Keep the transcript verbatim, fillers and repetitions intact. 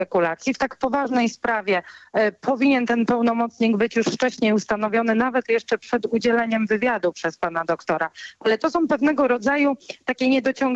spekulacji. W tak poważnej sprawie e, powinien ten pełnomocnik być już wcześniej ustanowiony, nawet jeszcze przed udzieleniem wywiadu przez pana doktora. Ale to są pewnego rodzaju takie niedociągnięcia